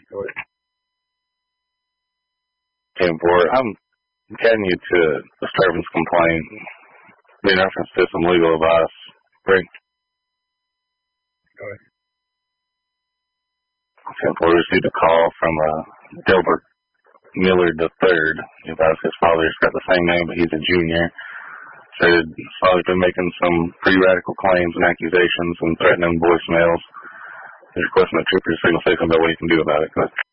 Go ahead. I'm getting you to a disturbance complaint in reference to some legal advice. Rick? Go ahead. 10-4 received a call from Gilbert Miller III. He advised his father's got the same name, but he's a junior. Said his father's been making some pretty radical claims and accusations and threatening voicemails. He's requesting the trooper to signal say something about what he can do about it.